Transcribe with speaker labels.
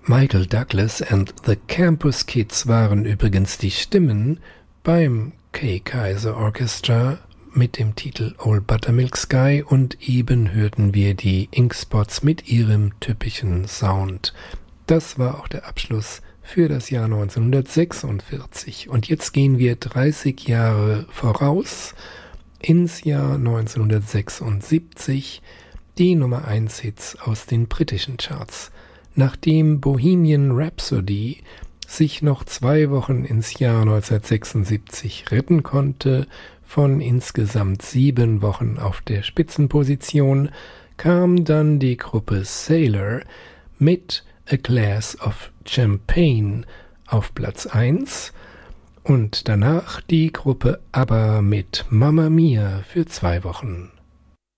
Speaker 1: Michael Douglas and the Campus Kids waren übrigens die Stimmen beim Kay Kyser Orchestra mit dem Titel Old Buttermilk Sky, und eben hörten wir die Inkspots mit ihrem typischen Sound. Das war auch der Abschluss für das Jahr 1946. Und jetzt gehen wir 30 Jahre voraus ins Jahr 1976, die Nummer 1 Hits aus den britischen Charts. Nachdem Bohemian Rhapsody sich noch 2 Wochen ins Jahr 1976 retten konnte, von insgesamt 7 Wochen auf der Spitzenposition, kam dann die Gruppe Sailor mit A Glass of Champagne auf Platz 1 und danach die Gruppe ABBA mit Mamma Mia für 2 Wochen.